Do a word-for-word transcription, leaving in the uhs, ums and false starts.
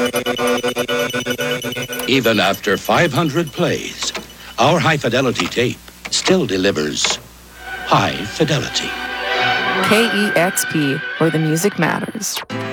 Even after five hundred plays, our high-fidelity tape still delivers high fidelity. K E X P, where the music matters.